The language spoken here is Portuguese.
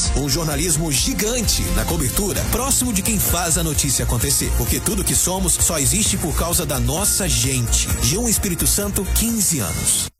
News. Um jornalismo gigante na cobertura, próximo de quem faz a notícia acontecer. Porque tudo que somos só existe por causa da nossa gente. G1 Espírito Santo, 15 anos.